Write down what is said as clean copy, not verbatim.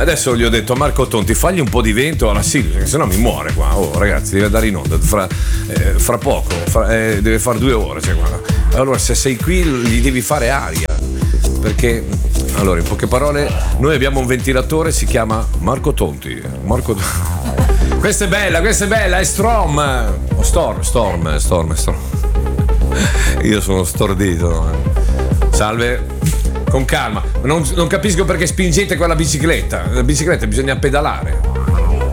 Adesso gli ho detto a Marco Tonti, fagli un po' di vento alla Silvia, perché sennò mi muore qua. Oh ragazzi, deve andare in onda fra poco, deve fare 2 ore. Cioè, allora se sei qui gli devi fare aria, perché allora in poche parole noi abbiamo un ventilatore, si chiama Marco Tonti. Questa è bella, è Storm. Io sono stordito. Salve, con calma. Non capisco perché spingete quella bicicletta. La bicicletta bisogna pedalare.